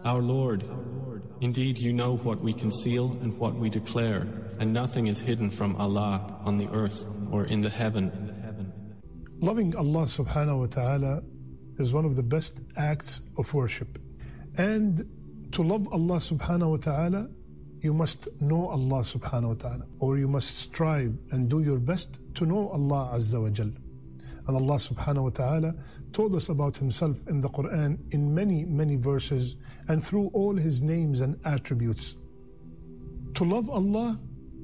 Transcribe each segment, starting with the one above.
Our Lord, indeed you know what we conceal and what we declare, and nothing is hidden from Allah on the earth or in the heaven. Loving Allah subhanahu wa ta'ala is one of the best acts of worship. And to love Allah subhanahu wa ta'ala, you must know Allah subhanahu wa ta'ala, or you must strive and do your best to know Allah azza wa jal. And Allah subhanahu wa ta'ala told us about Himself in the Quran in many, many verses and through all His names and attributes. To love Allah,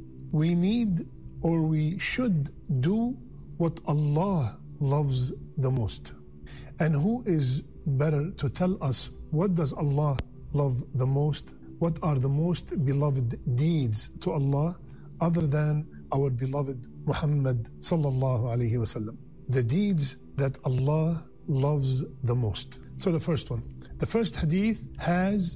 we need or we should do what Allah loves the most. And who is better to tell us what does Allah love the most? What are the most beloved deeds to Allah other than our beloved Muhammad sallallahu alayhi wa sallam? The deeds that Allah loves the most. So the first one. The first hadith has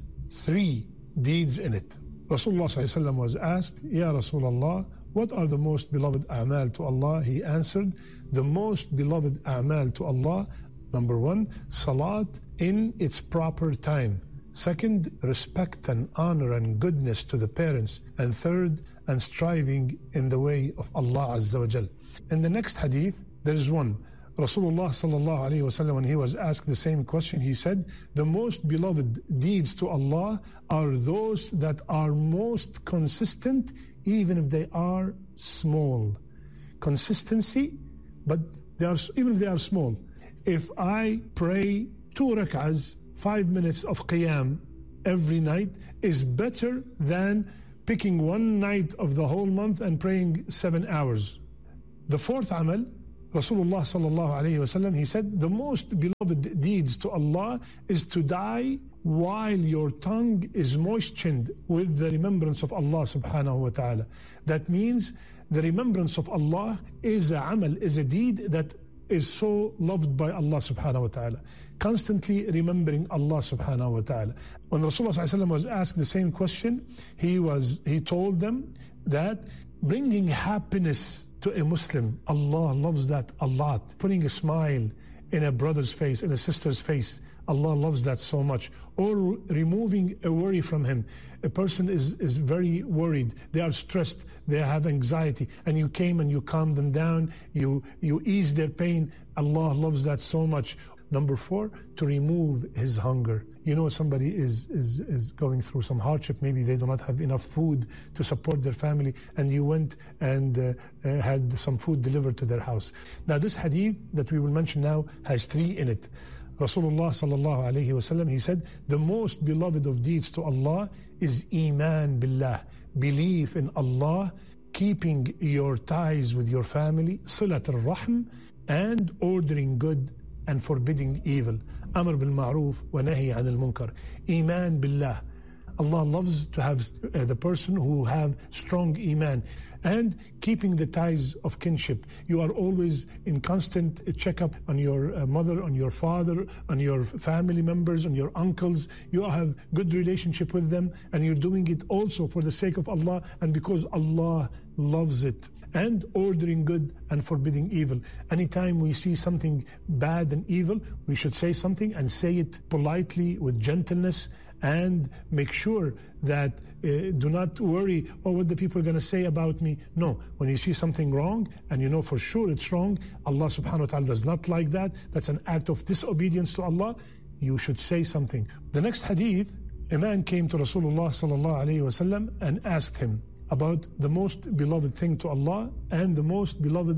3 deeds in it. Rasulullah sallallahu alayhi wa sallam was asked, Ya Rasulullah, what are the most beloved a'mal to Allah? He answered, the most beloved a'mal to Allah, number 1, salat in its proper time. Second, respect and honor and goodness to the parents. And third, and striving in the way of Allah Azza wa Jal. In the next hadith, there is one. Rasulullah sallallahu alayhi wa sallam, when he was asked the same question, he said, the most beloved deeds to Allah are those that are most consistent, even if they are small. Consistency, but even if they are small. If I pray 2 rak'ahs, 5 minutes of qiyam every night is better than picking one night of the whole month and praying 7 hours. The fourth amal, Rasulullah sallallahu alayhi wa sallam, he said, the most beloved deeds to Allah is to die while your tongue is moistened with the remembrance of Allah subhanahu wa ta'ala. That means the remembrance of Allah is a amal, is a deed that is so loved by Allah subhanahu wa ta'ala. Constantly remembering Allah subhanahu wa ta'ala. When Rasulullah sallallahu alayhi wa sallam was asked the same question, he told them that bringing happiness to a Muslim, Allah loves that a lot. Putting a smile in a brother's face, in a sister's face, Allah loves that so much. Or removing a worry from him. A person is very worried, they are stressed, they have anxiety, and you came and you calmed them down, you ease their pain. Allah loves that so much. Number 4, to remove his hunger. You know, somebody is going through some hardship, maybe they do not have enough food to support their family, and you went and had some food delivered to their house. Now this hadith that we will mention now has 3 in it. Rasulullah sallallahu alayhi wa sallam, he said, the most beloved of deeds to Allah is Iman Billah, belief in Allah, keeping your ties with your family, Silat al-Rahm, and ordering good and forbidding evil. Amr bil ma'roof wa nahi anil munkar. Iman Billah. Allah loves to have the person who have strong Iman. And keeping the ties of kinship. You are always in constant checkup on your mother, on your father, on your family members, on your uncles. You have good relationship with them, and you're doing it also for the sake of Allah and because Allah loves it. And ordering good and forbidding evil. Anytime we see something bad and evil, we should say something and say it politely with gentleness, and make sure that do not worry, oh, what the people are going to say about me. No, when you see something wrong and you know for sure it's wrong, Allah subhanahu wa ta'ala does not like that. That's an act of disobedience to Allah. You should say something. The next hadith, a man came to Rasulullah sallallahu alayhi wa sallam and asked him about the most beloved thing to Allah and the most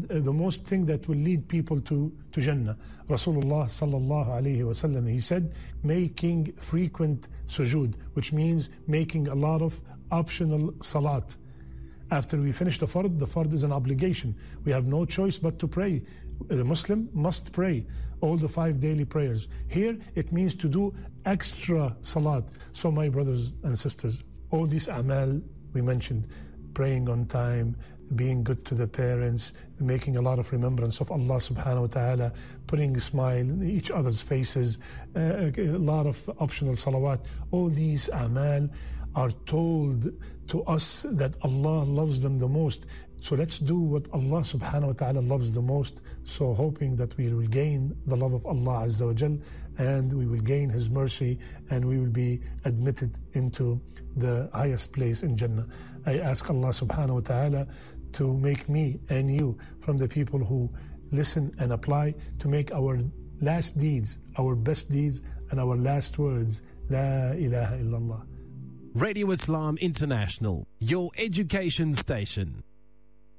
thing that will lead people to Jannah. Rasulullah sallallahu alayhi wa sallam, he said, making frequent sujood, which means making a lot of optional salat. After we finish the fard is an obligation. We have no choice but to pray. The Muslim must pray all the 5 daily prayers. Here it means to do extra salat. So my brothers and sisters, all these a'mal we mentioned, praying on time, being good to the parents, making a lot of remembrance of Allah subhanahu wa ta'ala, putting a smile in each other's faces, a lot of optional salawat. All these a'mal are told to us that Allah loves them the most. So let's do what Allah subhanahu wa ta'ala loves the most, so hoping that we will gain the love of Allah Azza wa Jal and we will gain His mercy, and we will be admitted into the highest place in Jannah. I ask Allah subhanahu wa ta'ala to make me and you from the people who listen and apply, to make our last deeds, our best deeds, and our last words, La ilaha illallah. Radio Islam International, your education station.